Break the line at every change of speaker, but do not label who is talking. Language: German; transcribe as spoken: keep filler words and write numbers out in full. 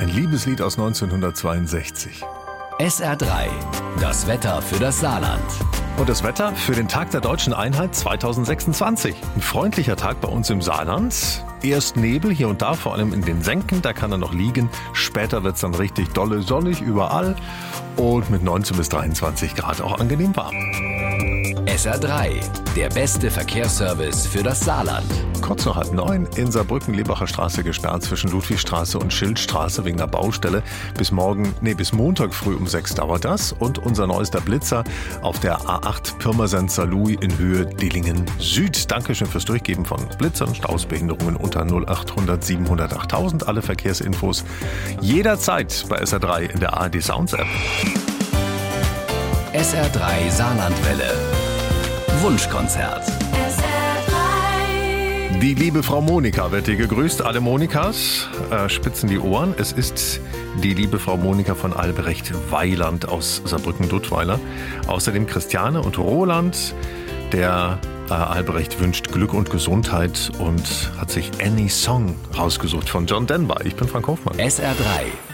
Ein Liebeslied aus neunzehnhundertzweiundsechzig.
S R drei, das Wetter für das Saarland.
Und das Wetter für den Tag der Deutschen Einheit zweitausendsechsundzwanzig. Ein freundlicher Tag bei uns im Saarland. Erst Nebel, hier und da, vor allem in den Senken, da kann er noch liegen. Später wird es dann richtig dolle, sonnig überall. Und mit neunzehn bis dreiundzwanzig Grad auch angenehm warm.
S R drei, der beste Verkehrsservice für das Saarland.
Kurz nach halb neun in Saarbrücken-Lebacher Straße gesperrt zwischen Ludwigstraße und Schildstraße wegen der Baustelle. Bis morgen, nee, bis Montag früh um sechs dauert das. Und unser neuester Blitzer auf der A acht Pirmasens-Saarlouis in Höhe Dillingen Süd. Dankeschön fürs Durchgeben von Blitzern, Stausbehinderungen unter null acht hundert siebenhundert achttausend. Alle Verkehrsinfos jederzeit bei S R drei in der A R D Sounds App.
S R drei Saarlandwelle. Wunschkonzert.
Die liebe Frau Monika wird hier gegrüßt. Alle Monikas äh, spitzen die Ohren. Es ist die liebe Frau Monika von Albrecht Weiland aus Saarbrücken-Duttweiler. Außerdem Christiane und Roland. Der äh, Albrecht wünscht Glück und Gesundheit und hat sich Any Song rausgesucht von John Denver. Ich bin Frank Hofmann.
S R drei,